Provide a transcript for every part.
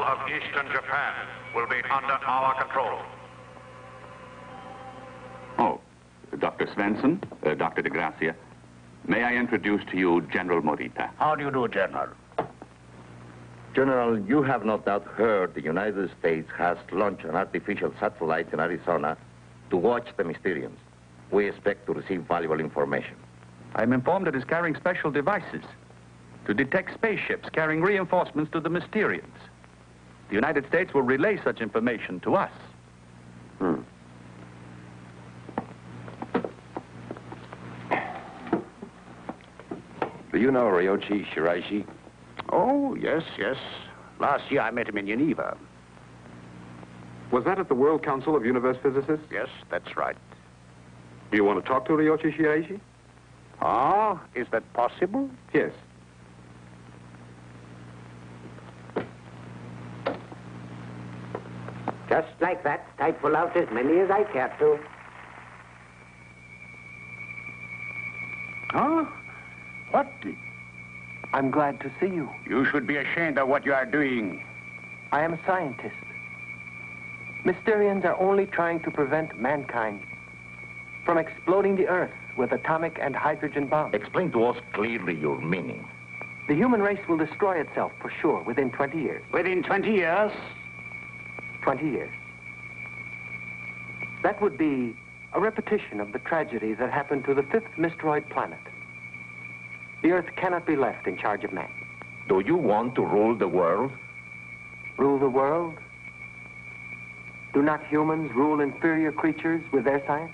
all of eastern Japan will be under our control. Oh, Dr. Svensson, Dr. DeGracia, may I introduce to you General Morita? How do you do, General? General, you have no doubt heard the United States has launched an artificial satellite in Arizona to watch the Mysterians. We expect to receive valuable information. I'm informed it is carrying special devices to detect spaceships carrying reinforcements to the Mysterians. The United States will relay such information to us. Do you know Ryoichi Shiraishi? Oh, yes, yes. Last year I met him in Geneva. Was that at the World Council of Universe Physicists? Yes, that's right. Do you want to talk to Ryoichi Shiraishi? Ah, is that possible? Yes. Just like that, I'd pull out as many as I care to. Huh? What? I'm glad to see you. You should be ashamed of what you are doing. I am a scientist. Mysterians are only trying to prevent mankind from exploding the Earth with atomic and hydrogen bombs. Explain to us clearly your meaning. The human race will destroy itself for sure within 20 years. Within 20 years? 20 years. That would be a repetition of the tragedy that happened to the fifth Mysteroid planet. The Earth cannot be left in charge of man. Do you want to rule the world? Rule the world? Do not humans rule inferior creatures with their science?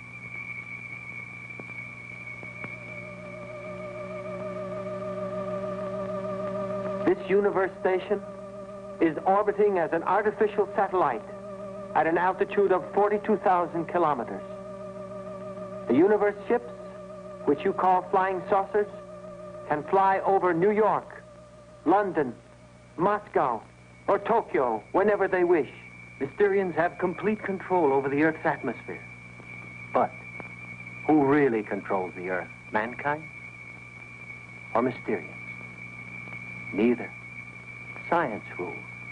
This universe station is orbiting as an artificial satellite at an altitude of 42,000 kilometers. The universe ships, which you call flying saucers, can fly over New York, London, Moscow, or Tokyo whenever they wish. Mysterians have complete control over the Earth's atmosphere. But who really controls the Earth? Mankind or Mysterians? Neither. Science rules.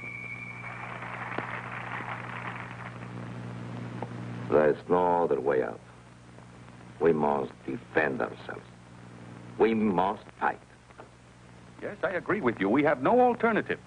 There's no other way out. We must defend ourselves. We must fight. Yes, I agree with you. We have no alternative.